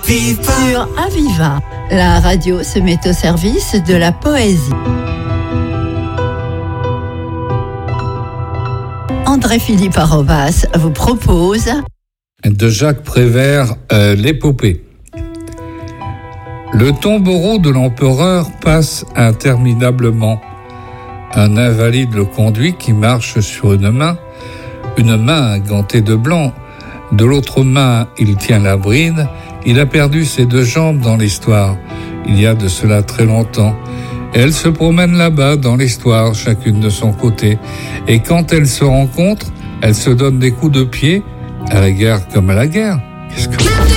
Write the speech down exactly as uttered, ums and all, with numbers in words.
Sur Aviva, la radio se met au service de la poésie. André-Philippe Arobas vous propose de Jacques Prévert, euh, l'épopée. Le tombereau de l'empereur passe interminablement. Un invalide le conduit qui marche sur une main, une main gantée de blanc. De l'autre main, il tient la bride. Il a perdu ses deux jambes dans l'histoire. Il y a de cela très longtemps. Et elles se promènent là-bas dans l'histoire, chacune de son côté. Et quand elles se rencontrent, elles se donnent des coups de pied, à la guerre comme à la guerre. Qu'est-ce que...